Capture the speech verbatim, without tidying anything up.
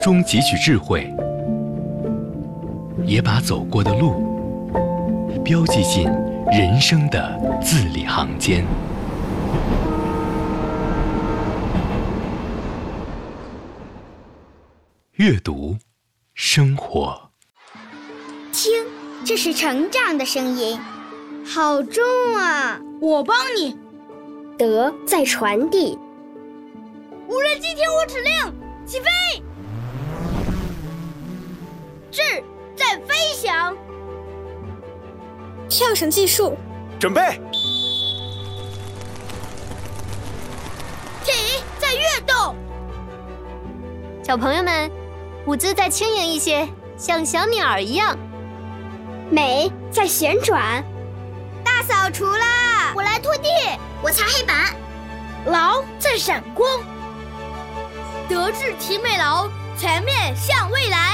中汲取智慧，也把走过的路标记进人生的字里行间。阅读，生活。 听，这是成长的声音，好重啊！ 我帮你。 德在传递。 无人机听我指令，起飞！智在飞翔。 跳绳技术， 准备。 体在跃动。 小朋友们，舞姿再轻盈一些，像小鸟儿一样。 美在旋转。 大扫除啦！ 我来拖地， 我擦黑板。 劳在闪光。德智体美劳，全面向未来。